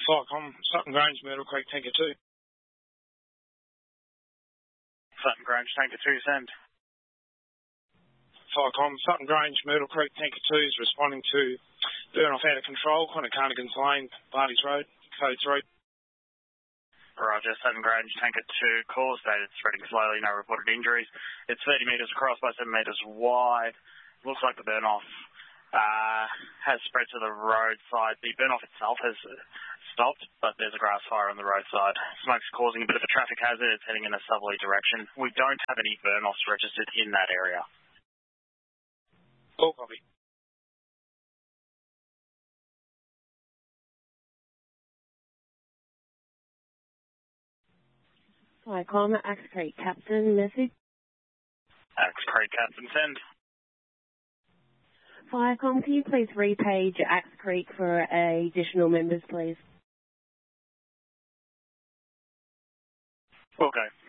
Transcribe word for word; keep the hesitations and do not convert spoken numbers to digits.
Firecom, Sutton Grange, Myrtle Creek, Tanker two. Sutton Grange, Tanker two, send. Firecom, Sutton Grange, Myrtle Creek, Tanker two is responding to burn off out of control, on Carnigan's Lane, Barty's Road, code three. Roger, Sutton Grange, Tanker two, call stated spreading slowly, no reported injuries. It's thirty metres across by seven metres wide. Looks like the burn off uh, has spread to the roadside. The burn off itself has stopped, but there's a grass fire on the roadside. Smoke's causing a bit of a traffic hazard. It's heading in a southerly direction. We don't have any burn offs registered in that area. All copy. Firecom, Axe Creek Captain, message. Axe Creek Captain, send. Firecom, can you please repage Axe Creek for uh, additional members, please? Okay.